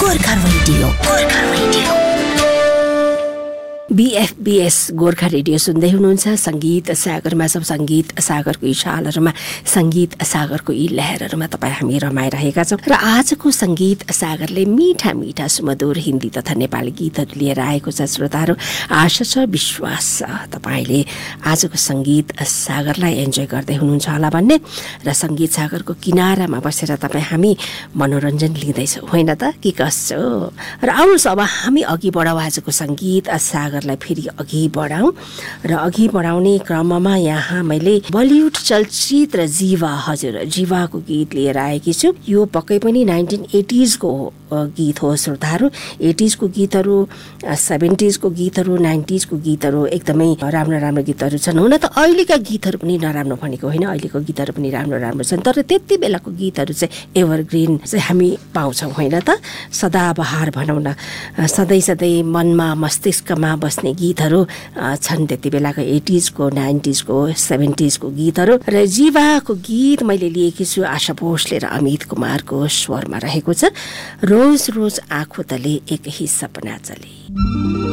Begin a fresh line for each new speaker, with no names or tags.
Gorkha radio BFBS Gorkha radio सुन्दै हुनुहुन्छ। संगीत सागरमा सब सङ्गीत सागरको यी छालहरूमा सङ्गीत सागरको यी लहरहरूमा तपाईँ हामी रमाइरहेका छौँ। र आजको सङ्गीत सागरले मिठा मिठा सुमधुर हिन्दी तथा नेपाली गीतहरू लिएर आएको छ। श्रोताहरू, आशा छ विश्वास छ तपाईँले आजको सङ्गीत सागरलाई एन्जोय गर्दै हुनुहुन्छ होला भन्ने। र सङ्गीत सागरको किनारामा बसेर तपाईँ हामी मनोरञ्जन लिँदैछौँ होइन त, के कसो? र आउनुहोस् अब हामी अघि बढाउँ आजको सङ्गीत सागर लाई फेरि अघि बढाउँ। र अघि बढाउने क्रममा यहाँ मैले बलिउड चलचित्र जीवाको गीत लिएर आएकी छु। यो पक्कै पनि 1980s को गीत हो श्रोताहरू। 80s को गीतहरू, 70s को गीतहरू, 90s को गीतहरू एकदमै राम्रो गीतहरू छन्। हुन त अहिलेका गीतहरू पनि नराम्रो भनेको होइन, अहिलेको गीतहरू पनि राम्रो छन्, तर त्यति बेलाको गीतहरू चाहिँ एभरग्रिन चाहिँ हामी पाउँछौँ होइन त। सदाबहार भनौँ न, सधैँ मनमा मस्तिष्कमा बस्ने गीतहरू छन् त्यति बेलाको 80s को, 90s को, 70s को गीतहरू। र जीवाको गीत मैले लिएकी छु आशा भोसले र अमित कुमारको स्वरमा रहेको छ। रोज रोज आँखो तले एक ही सपना चले।